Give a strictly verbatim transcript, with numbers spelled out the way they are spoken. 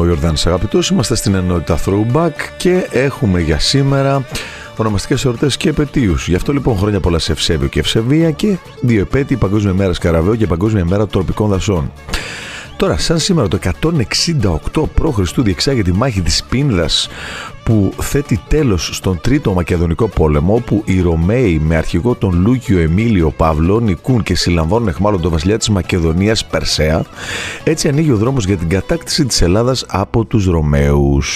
είμαι ο Ιορδάνης Αγαπητός, είμαστε στην ενότητα Throwback και έχουμε για σήμερα ονομαστικές εορτές και επετείους. Γι' αυτό λοιπόν χρόνια πολλά σε Ευσέβιο και Ευσεβία και δύο επέτειοι, Παγκόσμια μέρα Σκαραβαίου και Παγκόσμια μέρα τροπικών δασών. Τώρα, σαν σήμερα το εκατόν εξήντα οκτώ π.Χ. διεξάγεται τη μάχη της Πίνδας που θέτει τέλος στον Τρίτο Μακεδονικό Πόλεμο, όπου οι Ρωμαίοι με αρχηγό τον Λούκιο Εμίλιο Παύλο νικούν και συλλαμβάνουν εχμάλωτο τον βασιλιά της Μακεδονίας Περσέα. Έτσι ανοίγει ο δρόμος για την κατάκτηση της Ελλάδας από τους Ρωμαίους.